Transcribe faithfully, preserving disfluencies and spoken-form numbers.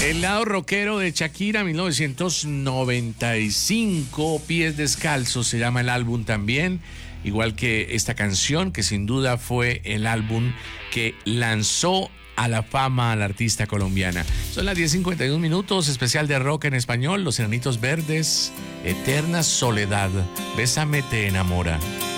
El lado rockero de Shakira, mil novecientos noventa y cinco, Pies Descalzos se llama el álbum también, igual que esta canción, que sin duda fue el álbum que lanzó a la fama a la artista colombiana. Son las diez cincuenta y un minutos, especial de rock en español, Los Enanitos Verdes, Eterna Soledad, Bésame te enamora.